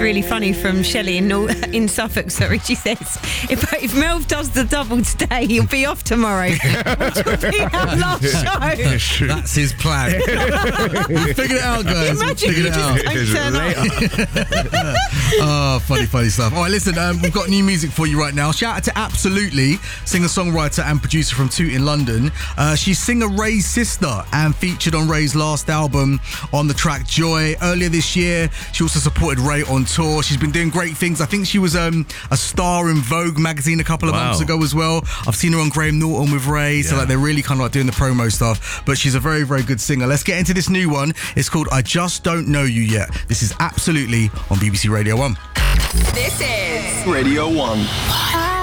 really funny from Shelley in Suffolk. Sorry, she says, if Melv does the double today, he'll be off tomorrow, which will be our last show. That's his plan. We figured it out, guys. Imagine you just don't turn up. Oh, funny stuff. All right, listen, we've got new music for you right now. Shout out to Absolutely, singer-songwriter and producer from Toot in London. She's singer Ray's sister and featured on Ray's last album on the track Joy. Earlier this year, she also supported Ray on tour. She's been doing great things. I think she was a star in Vogue magazine a couple of months ago as well. I've seen her on Graham Norton with Ray, so like they're really kind of like doing the promo stuff. But she's a very, very good singer. Let's get into this new one. It's called I Just Don't Know You Yet. This is Absolutely on BBC Radio 1. This is Radio 1.